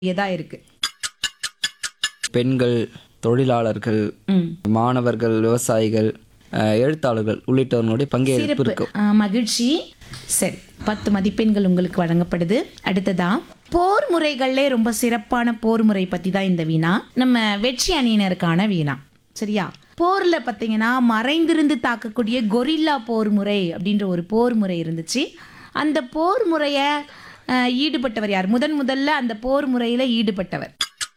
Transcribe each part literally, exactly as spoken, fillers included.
எதா இருக்கு. பெண்கள், தொழிலாளர்கள், ம். மாணவர்கள், விவசாயிகள், அஹ், எழுத்தாளர்கள் உள்ளிட்டவர்களுடைய பங்கேற்பு சிறப்பு. இருக்கும். ஆ, மகிழ்ச்சி. சரி, பத்து மதிப்பெண்கள் உங்களுக்கு வழங்கப்படுது. அடுத்ததா போர் முறைகள்லே ரொம்ப சிறப்பான போர் முறை பத்தி தான் இந்த வீணா. நம்ம வெற்றி அணியினருக்கான வீணா. சரியா? போர்ல பார்த்தீங்கன்னா மறைந்திருந்து தாக்கக்கூடிய கொரில்லா போர் முறை அப்படின்ற ஒரு போர் முறை இருந்துச்சு. அந்த போர் முறையை அஹ், ஈடுபட்டவர் யார்? முதன் முதல்ல அந்த போர் முறையில ஈடுபட்டவர்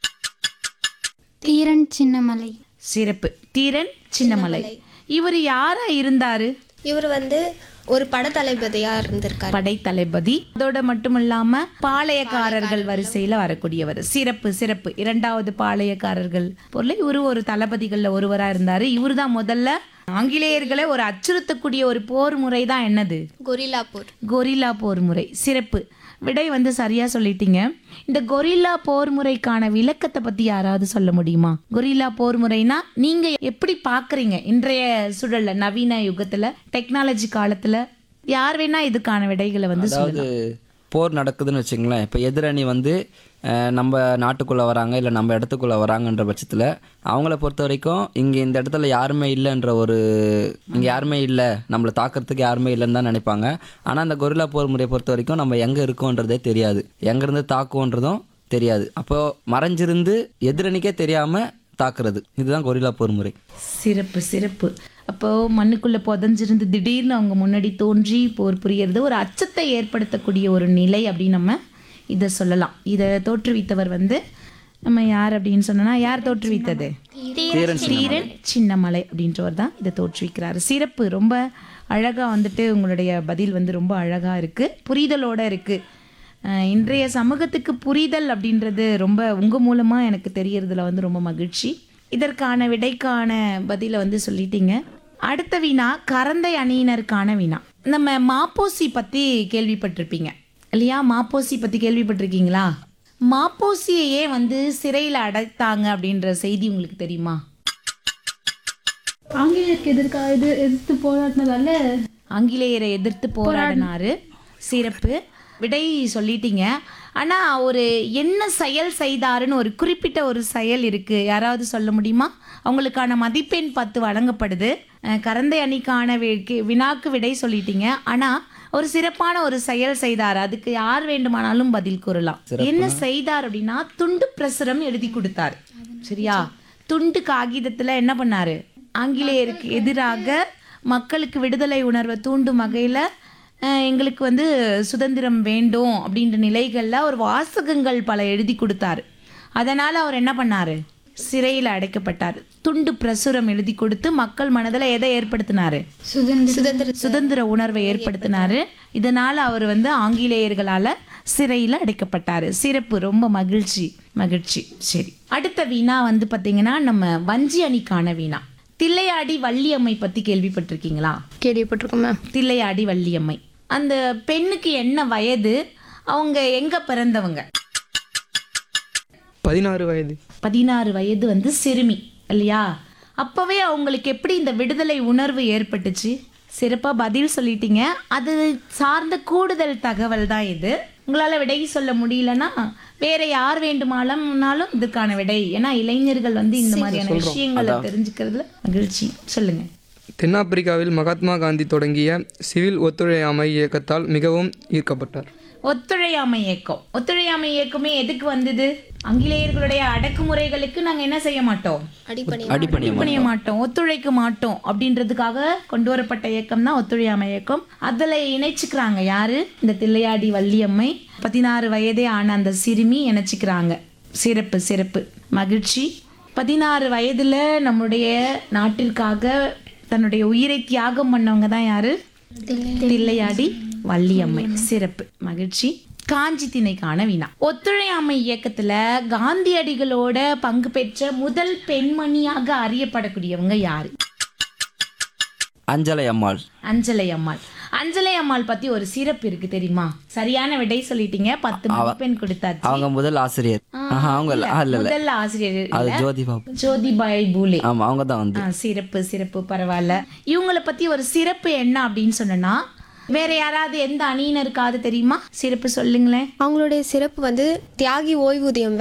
தீரன் சின்னமலை. சிறப்பு. தீரன் சின்னமலை. இவர் யாரா இருந்தாரு? இவர் வந்து ஒரு படத்தளபதியா இருந்திருக்காரு. படைத்தளபதி. அதோட மட்டும் இல்லாம பாளையக்காரர்கள் வரிசையில வரக்கூடியவர். சிறப்பு சிறப்பு. இரண்டாவது பாளையக்காரர்கள் பொருள் இவரு ஒரு தளபதிகள்ல ஒருவரா இருந்தாரு. இவரு தான் முதல்ல ஆங்கிலேயர்களை ஒரு அச்சுறுத்தக்கூடிய ஒரு போர் முறை தான் என்னது? கொரில்லா போர். கொரில்லா போர் முறை. சிறப்பு. விடை வந்து சரியா சொல்லிட்டீங்க. இந்த கொரில்லா போர் முறைக்கான விளக்கத்தை பத்தி யாராவது சொல்ல முடியுமா? கொரில்லா போர் முறைனா நீங்க எப்படி பாக்குறீங்க இன்றைய சூழல்ல, நவீன யுகத்துல, டெக்னாலஜி காலத்துல? யார் வேணா இதுக்கான விடைகளை வந்து அதாவது சொல்லலாம். போர் நடக்குதுன்னு வச்சுங்களேன். இப்போ எதிரணி வந்து அஹ், நம்ம நாட்டுக்குள்ளே வராங்க, இல்லை நம்ம இடத்துக்குள்ளே வராங்கன்ற பட்சத்தில் அவங்கள பொறுத்த வரைக்கும் இங்கே இந்த இடத்துல யாருமே இல்லைன்ற ஒரு, இங்கே யாருமே இல்லை, நம்மளை தாக்கிறதுக்கு யாருமே இல்லைன்னு தான் நினைப்பாங்க. ஆனால் அந்த கொரில்லா போர் முறையை பொறுத்த வரைக்கும் நம்ம எங்கே இருக்கோன்றதே தெரியாது, எங்கேருந்து தாக்குவோன்றதும் தெரியாது. அப்போது மறைஞ்சிருந்து எதிரணிக்கே தெரியாமல் தாக்குறது, இதுதான் கொரில்லா போர் முறை. சிறப்பு சிறப்பு. அப்போ மண்ணுக்குள்ள புதஞ்சிருந்து திடீர்னு அவங்க முன்னாடி தோன்றி போர் புரியறது ஒரு அச்சத்தை ஏற்படுத்தக்கூடிய ஒரு நிலை அப்படின்னு நம்ம இதை சொல்லலாம். இதை தோற்றுவித்தவர் வந்து நம்ம யார் அப்படின்னு சொன்னோன்னா, யார் தோற்றுவித்தது? தீரன் சின்னமலை அப்படின்றவர் தான் இதை தோற்றுவிக்கிறாரு. சிறப்பு. ரொம்ப அழகா வந்துட்டு உங்களுடைய பதில் வந்து ரொம்ப அழகா இருக்கு, புரிதலோட இருக்கு. அஹ் இன்றைய சமூகத்துக்கு புரிதல் அப்படின்றது ரொம்ப உங்க மூலமா எனக்கு தெரியறதுல வந்து ரொம்ப மகிழ்ச்சி. இதற்கான விடைக்கான பதிலை வந்து சொல்லிட்டீங்க. அடுத்த வீணா கரந்தை அணியினருக்கான வீணா. நம்ம மாப்போசி பத்தி கேள்விப்பட்டிருப்பீங்க இல்லையா? மாப்போசி பத்தி கேள்விப்பட்டிருக்கீங்களா? மாப்போசியையே வந்து சிறையில் அடைத்தாங்க அப்படின்ற செய்தி உங்களுக்கு தெரியுமா? ஆங்கிலேயருக்கு எதிர்க்க இது எதிர்த்து போராடினதால ஆங்கிலேயரை எதிர்த்து போராடினாரு. சிறப்பு. விடை சொல்லிட்டீங்க. ஆனா ஒரு என்ன செயல் செய்தாருன்னு ஒரு குறிப்பிட்ட ஒரு செயல் இருக்கு, யாராவது சொல்ல முடியுமா? அவங்களுக்கான மதிப்பெண் பத்து வழங்கப்படுது. அஹ் கரந்தை அணிக்கான வி- வினாக்கு விடை சொல்லிட்டீங்க. ஆனா ஒரு சிறப்பான ஒரு செயல் செய்தார். அதுக்கு யார் வேண்டுமானாலும் பதில் கூறலாம். என்ன செய்தார் அப்படின்னா துண்டு பிரசுரம் எழுதி கொடுத்தாரு. சரியா? துண்டு காகிதத்துல என்ன பண்ணாரு? ஆங்கிலேயருக்கு எதிராக மக்களுக்கு விடுதலை உணர்வை தூண்டும் வகையில அஹ், எங்களுக்கு வந்து சுதந்திரம் வேண்டும் அப்படின்ற நிலைகள்ல ஒரு வாசகங்கள் பல எழுதி கொடுத்தாரு. அதனால அவர் என்ன பண்ணாரு? சிறையில் அடைக்கப்பட்டார். துண்டு பிரசுரம் எழுதி கொடுத்து மக்கள் மனதில் எதை ஏற்படுத்தினாரு? சுதந்திர சுதந்திர உணர்வை ஏற்படுத்தினாரு. இதனால அவர் வந்து ஆங்கிலேயர்களால சிறையில் அடைக்கப்பட்டாரு. சிறப்பு. ரொம்ப மகிழ்ச்சி மகிழ்ச்சி. சரி, அடுத்த வீணா வந்து பாத்தீங்கன்னா நம்ம வஞ்சி அணிக்கான வீணா. தில்லையாடி வள்ளியம்மை பத்தி கேள்விப்பட்டிருக்கீங்களா? கேள்விப்பட்டிருக்கோம் மேம். தில்லையாடி வள்ளியம்மை. அந்த பெண்ணுக்கு என்ன வயது? அவங்க எங்க பிறந்தவங்க? பதினாறு வயது. பதினாறு வயது வந்து சிறுமி இல்லையா? அப்பவே அவங்களுக்கு எப்படி இந்த விடுதலை உணர்வு ஏற்பட்டுச்சு? சிறப்பா பதில் சொல்லிட்டீங்க. அது சார்ந்த கூடுதல் தகவல் தான் இது. உங்களால விடை சொல்ல முடியலன்னா வேற யார் வேண்டுமானாலும் இதுக்கான விடை. ஏன்னா இளைஞர்கள் வந்து இந்த மாதிரியான விஷயங்களை தெரிஞ்சுக்கிறதுல மகிழ்ச்சி. சொல்லுங்க. தென்னாப்பிரிக்காவில் மகாத்மா காந்தி தொடங்கிய சிவில் ஒத்துழையாமை இயக்கத்தால் மிகவும் ஈர்க்கப்பட்டார். ஒத்துழையாமை இயக்கம். ஒத்துழையாமை இயக்கமே எதுக்கு வந்தது? ஆங்கிலேயர்களுடைய அடக்குமுறைகளுக்கு நாங்க என்ன செய்ய மாட்டோம்? அடிப்படை அடிப்படை அடிப்பணிய மாட்டோம், ஒத்துழைக்க மாட்டோம் அப்படின்றதுக்காக கொண்டு வரப்பட்ட இயக்கம் தான் ஒத்துழையாமை இயக்கம். அதுல இணைச்சுக்கிறாங்க யாரு? இந்த தில்லையாடி வள்ளியம்மை, பதினாறு வயதே ஆன அந்த சிறுமி இணைச்சிக்கிறாங்க. சிறப்பு சிறப்பு. மகிழ்ச்சி. பதினாறு வயதுல நம்முடைய நாட்டிற்காக தன்னுடைய உயிரை தியாகம் பண்ணவங்க தான் யாரு? தில்லையாடி வள்ளியம்மை. சிறப்பு. மகிழ்ச்சி. காஞ்சி திணைக்கான வினா. ஒத்துழையாமை இயக்கத்துல காந்தியடிகளோட பங்கு பெற்ற முதல் பெண்மணியாக அறியப்படக்கூடியவங்க யாரு? அஞ்சலை அம்மாள். அஞ்சலை அம்மாள். அஞ்சலை அம்மாள் பத்தி ஒரு சிறப்பு இருக்கு தெரியுமா? சரியான விடை சொல்லிட்டீங்க. பத்து மதிப்பெண் கொடுத்தாச்சு. அவங்க முதல் ஆசிரியர். ஆஹா, அவங்க இல்ல. ஆ, இல்ல இல்ல முதல் ஆசிரியர் அது இல்ல. ஜோதிபா. ஜோதிபாய் பூலே. ஆமா, அவங்க தான் வந்து. ஆ, சிறப்பு சிறப்பு. பரவாயில்ல. இவங்கள பத்தி ஒரு சிறப்பு என்ன அப்படின்னு சொன்னா, வேற யாராவது எந்த அணியினருக்காவது தெரியுமா? சிறப்பு சொல்லுங்களேன். அவங்களுடைய சிறப்பு வந்து தியாகி ஓய்வூதியம்